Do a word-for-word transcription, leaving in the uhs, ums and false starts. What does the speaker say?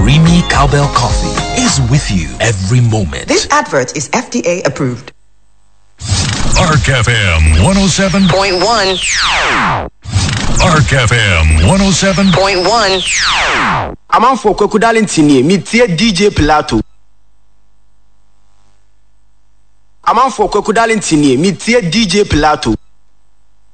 creamy cowbell coffee is with you every moment. This advert is F D A approved. Arc F M one oh seven Point one. Arc F M one oh seven Point one. Amanfo kwekudalentini mitie D J Pilato. Amanfo kwekudalentini mitie D J Pilato.